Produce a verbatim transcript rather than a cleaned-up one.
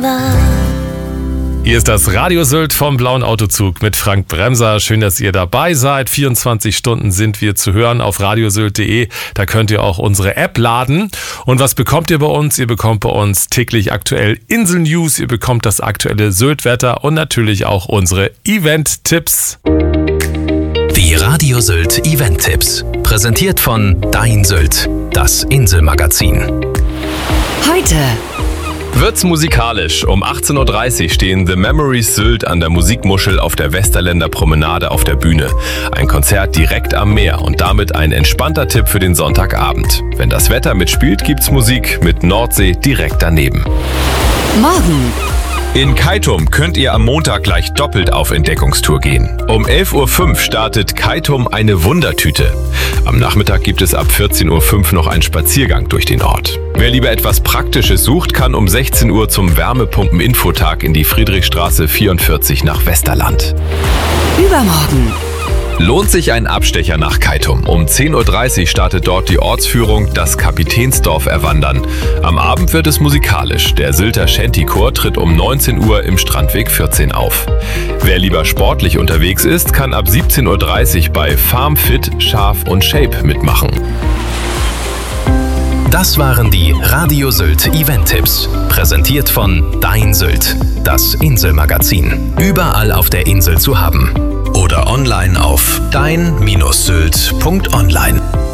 war. Hier ist das Radio Sylt vom Blauen Autozug mit Frank Bremser. Schön, dass ihr dabei seid. vierundzwanzig Stunden sind wir zu hören auf radiosylt punkt de. Da könnt ihr auch unsere App laden. Und was bekommt ihr bei uns? Ihr bekommt bei uns täglich aktuell Insel-News, ihr bekommt das aktuelle Sylt-Wetter und natürlich auch unsere Event-Tipps. Die Radio Sylt Event-Tipps. Präsentiert von Dein Sylt, das Inselmagazin. Heute wird's musikalisch. Um achtzehn Uhr dreißig stehen The Memories Sylt an der Musikmuschel auf der Westerländer Promenade auf der Bühne. Ein Konzert direkt am Meer und damit ein entspannter Tipp für den Sonntagabend. Wenn das Wetter mitspielt, gibt's Musik mit Nordsee direkt daneben. morgen. In Keitum könnt ihr am Montag gleich doppelt auf Entdeckungstour gehen. Um elf Uhr fünf startet Keitum eine Wundertüte. Am Nachmittag gibt es ab vierzehn Uhr fünf noch einen Spaziergang durch den Ort. Wer lieber etwas Praktisches sucht, kann um sechzehn Uhr zum Wärmepumpen-Infotag in die Friedrichstraße vierundvierzig nach Westerland. Übermorgen. Lohnt sich ein Abstecher nach Keitum. Um zehn Uhr dreißig startet dort die Ortsführung Das Kapitänsdorf erwandern. Am Abend wird es musikalisch. Der Sylter Shanty-Chor tritt um neunzehn Uhr im Strandweg vierzehn auf. Wer lieber sportlich unterwegs ist, kann ab siebzehn Uhr dreißig bei Farm Fit, Schaf und Shape mitmachen. Das waren die Radio Sylt Event-Tipps. Präsentiert von Dein Sylt, das Inselmagazin. Überall auf der Insel zu haben. Oder online auf dein Bindestrich sylt punkt online.